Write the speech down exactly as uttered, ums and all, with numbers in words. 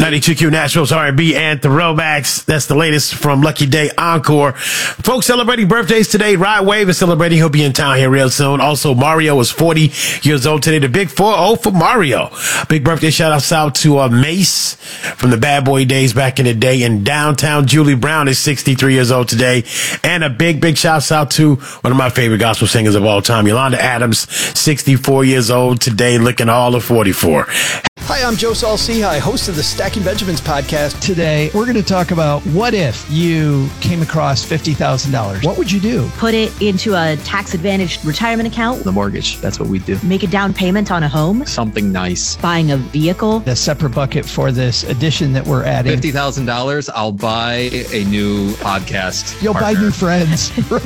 ninety-two Q Nashville's R and B and Throwbacks. That's the latest from Lucky Day Encore. Folks celebrating birthdays today. Rod Wave is celebrating. He'll be in town here real soon. Also, Mario is forty years old today. The big four oh for Mario. Big birthday shout outs out to uh, Mace from the Bad Boy days back in the day. In downtown, Julie Brown is sixty-three years old today. And a big, big shout out to one of my favorite gospel singers of all time, Yolanda Adams, sixty-four years old today, looking all of forty-four. Hi, I'm Joe Saul-Sehy, host of the Stacking Benjamins podcast. Today, we're going to talk about what if you came across fifty thousand dollars? What would you do? Put it into a tax-advantaged retirement account. The mortgage, that's what we do. Make a down payment on a home. Something nice. Buying a vehicle. A separate bucket for this addition that we're adding. fifty thousand dollars, I'll buy a new podcast You'll partner. buy new friends.